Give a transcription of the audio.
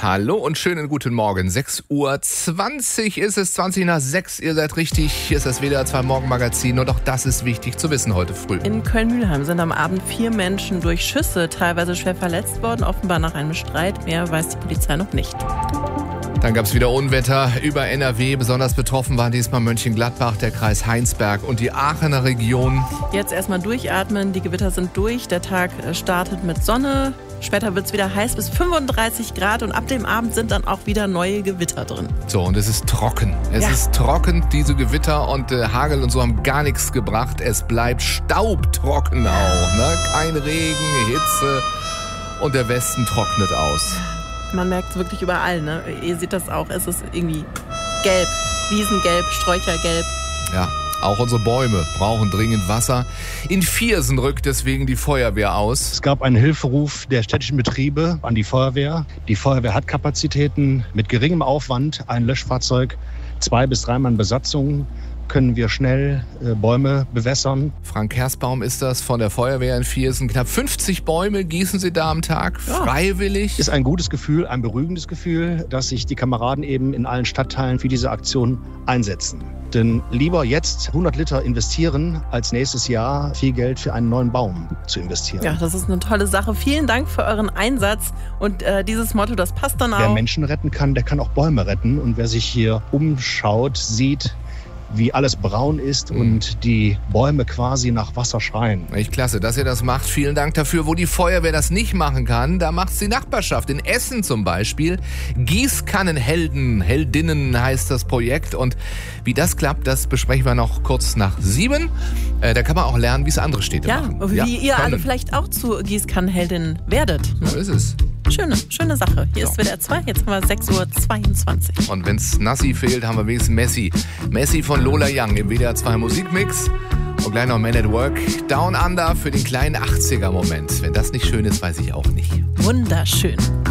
Hallo und schönen guten Morgen. 6:20 Uhr ist es, 20 nach 6. Ihr seid richtig. Hier ist das WDR 2 Morgenmagazin. Und auch das ist wichtig zu wissen heute früh. In Köln-Mühlheim sind am Abend 4 Menschen durch Schüsse teilweise schwer verletzt worden. Offenbar nach einem Streit. Mehr weiß die Polizei noch nicht. Dann gab es wieder Unwetter über NRW. Besonders betroffen waren diesmal Mönchengladbach, der Kreis Heinsberg und die Aachener Region. Jetzt erstmal durchatmen. Die Gewitter sind durch. Der Tag startet mit Sonne. Später wird es wieder heiß bis 35 Grad und ab dem Abend sind dann auch wieder neue Gewitter drin. So, und es ist trocken. Es ist trocken, diese Gewitter und Hagel und so haben gar nichts gebracht. Es bleibt staubtrocken auch. Ne? Kein Regen, Hitze und der Westen trocknet aus. Man merkt es wirklich überall. Ne? Ihr seht das auch. Es ist irgendwie gelb. Wiesengelb, Sträuchergelb. Ja. Auch unsere Bäume brauchen dringend Wasser. In Viersen rückt deswegen die Feuerwehr aus. Es gab einen Hilferuf der städtischen Betriebe an die Feuerwehr. Die Feuerwehr hat Kapazitäten mit geringem Aufwand. Ein Löschfahrzeug, 2 bis 3 Mann Besatzung. Können wir schnell Bäume bewässern. Frank Kersbaum ist das von der Feuerwehr in Viersen. Knapp 50 Bäume gießen sie da am Tag, freiwillig. Ist ein gutes Gefühl, ein beruhigendes Gefühl, dass sich die Kameraden eben in allen Stadtteilen für diese Aktion einsetzen. Denn lieber jetzt 100 Liter investieren, als nächstes Jahr viel Geld für einen neuen Baum zu investieren. Ja, das ist eine tolle Sache. Vielen Dank für euren Einsatz. Und dieses Motto, das passt dann auch. Wer Menschen retten kann, der kann auch Bäume retten. Und wer sich hier umschaut, sieht, wie alles braun ist und die Bäume quasi nach Wasser schreien. Echt klasse, dass ihr das macht. Vielen Dank dafür. Wo die Feuerwehr das nicht machen kann, da macht's die Nachbarschaft. In Essen zum Beispiel. Gießkannenhelden, Heldinnen heißt das Projekt. Und wie das klappt, das besprechen wir noch kurz nach 7. Da kann man auch lernen, wie es andere Städte machen. Wie ihr alle vielleicht auch zu Gießkannenheldinnen werdet. Ne? So ist es. Schöne Sache. Hier ist WDR 2, jetzt haben wir 6:22 Uhr. Und wenn's Nassi fehlt, haben wir wenigstens Messi. Messi von Lola Young im WDR 2 Musikmix. Und gleich noch Man at Work. Down Under für den kleinen 80er-Moment. Wenn das nicht schön ist, weiß ich auch nicht. Wunderschön.